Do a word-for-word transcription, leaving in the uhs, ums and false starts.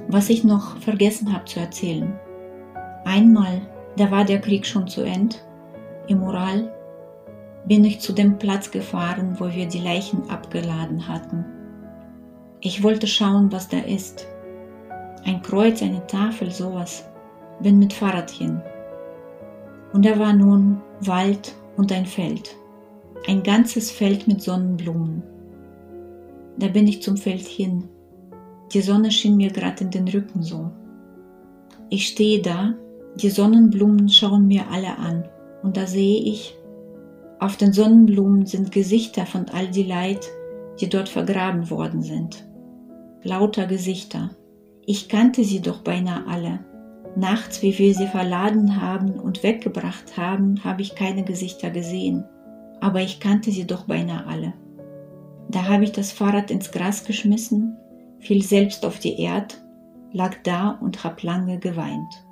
Was ich noch vergessen habe zu erzählen. Einmal, da war der Krieg schon zu Ende, im Ural, bin ich zu dem Platz gefahren, wo wir die Leichen abgeladen hatten. Ich wollte schauen, was da ist. Ein Kreuz, eine Tafel, sowas. Bin mit Fahrrad hin. Und da war nun Wald und ein Feld. Ein ganzes Feld mit Sonnenblumen. Da bin ich zum Feld hin. Die Sonne schien mir gerade in den Rücken so. Ich stehe da, die Sonnenblumen schauen mir alle an. Und da sehe ich, auf den Sonnenblumen sind Gesichter von all die Leid, die dort vergraben worden sind. Lauter Gesichter. Ich kannte sie doch beinahe alle. Nachts, wie wir sie verladen haben und weggebracht haben, habe ich keine Gesichter gesehen. Aber ich kannte sie doch beinahe alle. Da habe ich das Fahrrad ins Gras geschmissen, fiel selbst auf die Erde, lag da und hab lange geweint.